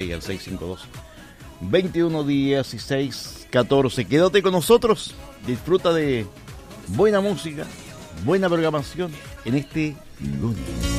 y al 652-2116-14. Quédate con nosotros, disfruta de buena música, buena programación en este lunes.